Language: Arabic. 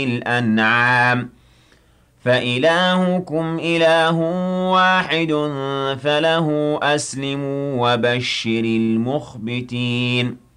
الأنعام فإلهكم إله واحد فله أسلموا وبشر المخبتين